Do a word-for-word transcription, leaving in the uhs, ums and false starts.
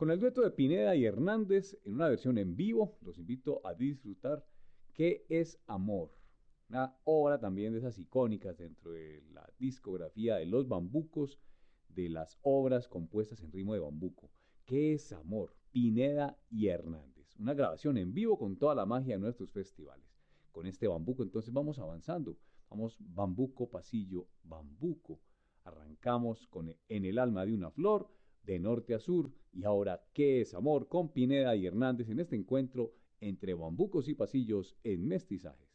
Con el dueto de Pineda y Hernández en una versión en vivo, los invito a disfrutar ¿Qué es amor? Una obra también de esas icónicas dentro de la discografía de Los Bambucos, de las obras compuestas en ritmo de bambuco. ¿Qué es amor? Pineda y Hernández. Una grabación en vivo con toda la magia de nuestros festivales. Con este bambuco entonces vamos avanzando. Vamos bambuco, pasillo, bambuco. Arrancamos con En el alma de una flor, de norte a sur. Y ahora, ¿qué es amor? Con Pineda y Hernández en este encuentro entre bambucos y pasillos en mestizajes.